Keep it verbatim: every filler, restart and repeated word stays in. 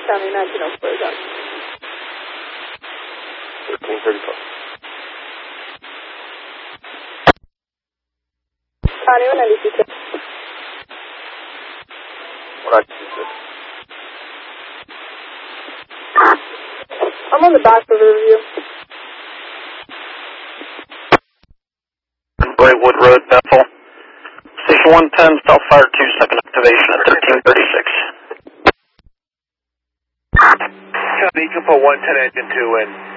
County nineteen oh four is up. thirteen thirty-five. County one ninety-two six. one ninety-two six. I'm on the back of the review. Brightwood Road, Bethel. Station one ten, South Fire two, second activation at thirteen thirty-six. County, you can put one ten engine two in.